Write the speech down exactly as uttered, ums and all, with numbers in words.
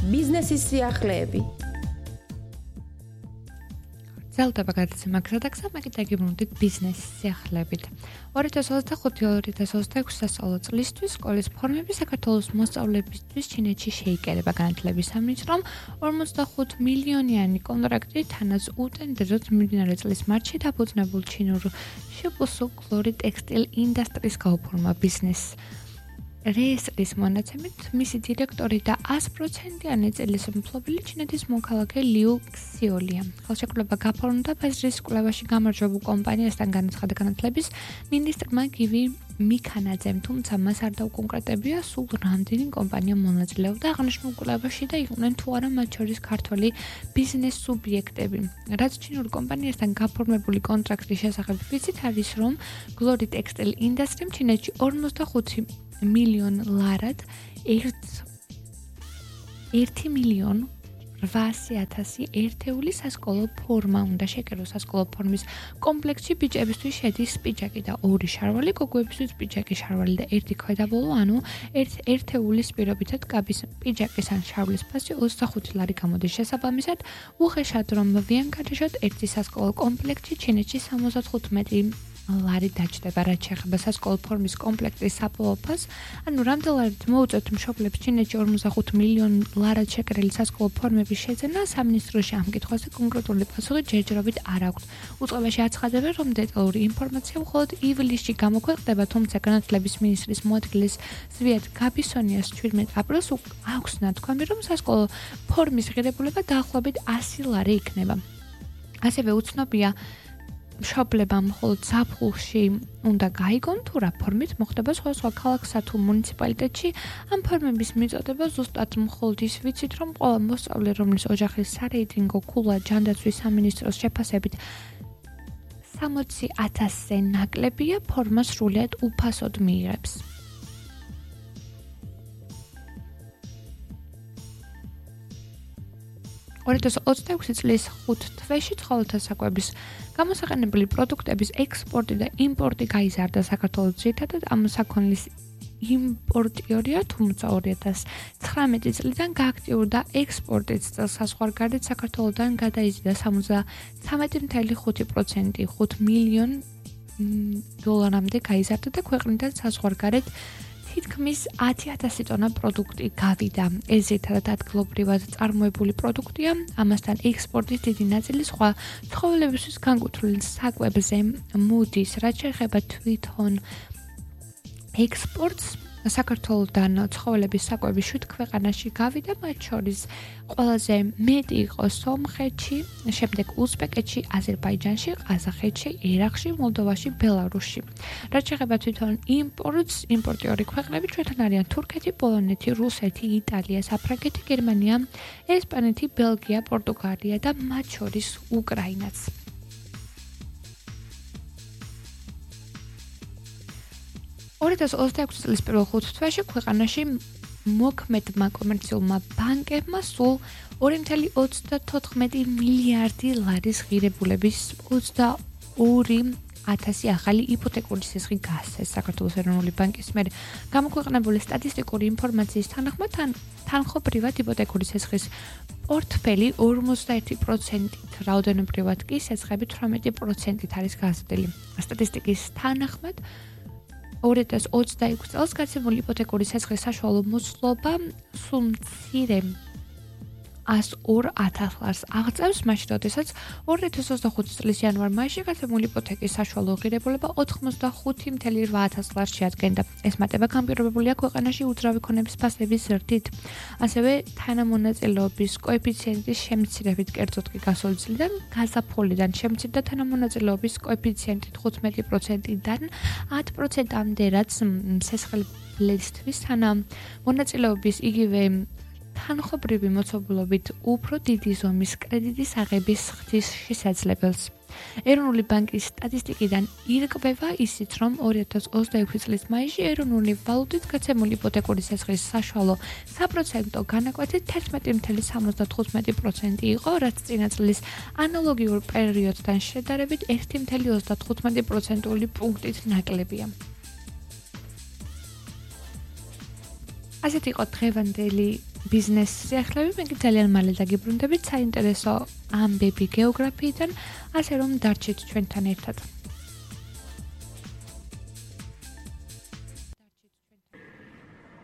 ბიზნესის სიახლეები. ზელდება გადაცემა გზადაგზა, მე კიდე გიბრუნდით ბიზნესის სიახლეებით. ორი ათას ოცდახუთი ორი ათას ოცდაექვსი სასწავლო წლისთვის სკოლის ფორმები საქართველოს მოსწავლეებისთვის ჩინეთში შეიკერება განათლების სამინისტრომ ორმოცდახუთ მილიონიანი კონტრაქტი თანაც უტენდეროდ მიმდინარე წლის მარტში დაფუძნებულ ჩინურ შპს გლორი ტექსტილ ინდუსტრიის გაუფორმა ბიზნესს. რეესტრის მონაცემით, მისი დირექტორი და ას პროცენტიანი წელის მფლობელი ჩინეთის მოქალაქე ლიუ ქსიოლია. ხელშეკრულება გაფორმდა ბაზრის კვლევაში გამარჯვებულ კომპანიასთან განაცხადა განათლების მინისტრმა გივი მიქანაძემ, თუმცა მას არ დაუკონკრეტებია, სულ რამდენი კომპანია მონაწილეობდა აღნიშნულ კვლევაში და იყვნენ თუ არა მათ შორის ქართველი ბიზნეს სუბიექტები. რაც ჩინურ კომპანიასთან გაფორმებული კონტრაქტის შესახებ ვიცით, არის რომ გლორი ტექსტილ ინდუსტრიამ ჩინეთში ორმოცდახუთი მილიონ ლარად ერთი მილიონ რვაასი ათასი ერთეული სასკოლო ფორმა უნდა შეკეროს. სასკოლო ფორმის კომპლექტში ბიჭებისთვის შედის პიჯაკი და ორი შარვალი, გოგოებისთვის პიჯაკი, შარვალი და ერთი ქვედაბოლო, ანუ ერთ ერთეულის პირობითად კაბის პიჯაკის ან შარვლის ფასი ოცდახუთი ლარი გამოდის. შესაბამისად, უხეშად რომ ვიანგარიშოთ ერთი სასკოლო კომპლექტში ჩინეთში სამოცდათხუთმეტი ლარი დაჯდება, რაც შეეხება სასკოლო ფორმის კომპლექტის საბოლოო ფასს, ანუ რამდენად მოუწევთ მშობლებს ჩინეთში ორმოცდახუთ მილიონ ლარად შეკრილი სასკოლო ფორმების შეძენა, სამინისტროში ამ კითხვაზე კონკრეტული პასუხი ჯერჯერობით არ აქვს. უწყებაში აცხადებენ, რომ დეტალური ინფორმაცია მხოლოდ ივლისში გამოქვეყნდება, თუმცა განათლების მინისტრის მოადგილის ზვიად გაბისონიას ჩვიდმეტ აპრილს აქვს ნათქვამი, რომ სასკოლო ფორმის ღირებულება დაახლოებით ასი ლარი იქნება. ასევე უცნობია მშობლებმა მხოლოდ ზაფხულში უნდა გაიგონ თუ რა ფორმით მოხდება სხვადასხვა ქალაქსა თუ მუნიციპალიტეტში. ამ ფორმების მიწოდება ზუსტად მხოლოდ ის ვიცით, რომ ყველა მოსწავლე, რომლის ოჯახის სარეიტინგო ქულა ჯანდაცვის სამინისტროს შეფასებით სამოცი ათასზე ნაკლებია, ფორმას სრულიად უფასოდ მიიღებს. ორი ათას ოცდაექვსი წლის ხუთ თვეში ცხოველთა საკვების გამოსაყენებელი პროდუქტების ექსპორტი და იმპორტი გაიზარდა. საქართველოს ძირითადად ამ საქონლის იმპორტიორია, თუმცა ორი ათას ცხრამეტი წლიდან გააქტიურდა ექსპორტიც და საზღვარგარეთ საქართველოსთან გადაიზიდა სამოცდათვრამეტი ფاصლე ხუთი პროცენტი, ხუთ მილიონ დოლარამდე გაიზარდა და ქვეყნიდან საზღვარგარეთ თითქმის ათი ათასი ტონა პროდუქტი გავიდა. ეს ძირითადად ადგილობრივად წარმოებული პროდუქტია, ამასთან ექსპორტის დიდი ნაწილი სხვა ცხოველებისთვის განკუთვნილ საკვებზე მოდის. რაც შეეხება თვითონ ექსპორტს, საქართველოსთან ცხოველების საკვები შვიდ ქვეყანაში გავიდა, მათ შორის ყველაზე მეტი იყო სომხეთში, შემდეგ უზბეკეთში, აზერბაიჯანში, ყაზახეთში, ერაყში, მოლდოვაში, ბელარუსში. რაც შეეხება თვითონ იმპორტს, იმპორტიორი ქვეყნები ჩვენთან არიან თურქეთი, პოლონეთი, რუსეთი, იტალია, საფრანგეთი, გერმანია, ესპანეთი, ბელგია, პორტუგალია და მათ შორის უკრაინაც. ორი ათას ოცდაექვსი წლის პირველ ხუთ თვეში ქვეყანაში მოქმედმა კომერციულმა ბანკებმა სულ ორი ფاصლე ოცდათოთხმეტი მილიარდი ლარის ღირებულების ოცდაორი ათასი ახალი იპოთეკური სისხლი გასცეს. საქართველოს ეროვნული ბანკის მიერ გამოქვეყნებული სტატისტიკური ინფორმაციის თანახმად თანხმობრივად იპოთეკური სისხლის პორტფელი ორმოცდაერთი პროცენტით, რაოდენობრივად კი სესხები თვრამეტი პროცენტით არის გაზრდილი. სტატისტიკის თანახმად ორი ათას ოცდაექვსი წელს გაცემული იპოთეკური სესხლის საშუალო მოსლობა სულ მცირე ას ორ ათას ლარს აღწევს, მაშინ როდესაც ორი ათას ოცდახუთი წლის იანვარ-მაისში გაცემული იპოთეკის საშუალო ღირებულება ოთხმოცდახუთი ფاصლე რვა ლარს შეადგენდა. ეს მატება განპირობებულია ქვეყანაში უძრავი ქონების ფასების ზრდით. ასევე თანამონაწილეობის კოეფიციენტის შემცირებით, კერძოდ კი გასული წლიდან გაზაფხულიდან შემცირდა თანამონაწილეობის კოეფიციენტი თხუთმეტი პროცენტიდან ათ პროცენტამდე, რაც სესხლისთვის თანამონაწილეობის იგივე თანხმობრივი მოცულობით უფრო დიდი ზომის კრედიტის აღების ხდის შესაძლებელს. ეროვნული ბანკის სტატისტიკიდან ირკვევა ისიც, რომ ორი ათას ოცდაექვსი წლის მაისში ეროვნული ვალუტით გაცემული იპოთეკური სესხლის საშუალო საპროცენტო განაკვეთი თერთმეტი ფاصლე სამოცდათხუთმეტი პროცენტი იყო, რაც წინა წლის ანალოგიურ პერიოდთან შედარებით ერთი ფاصლე ოცდათხუთმეტი პროცენტული პუნქტით ნაკლებია. ასეთი იყო დღევანდელი ბიზნეს სიახლეები, მე კი ძალიან მალე დაგიბრუნდებით საინტერესო ამბები გეოგრაფიიდან, ასე რომ დარჩით ჩვენთან ერთად.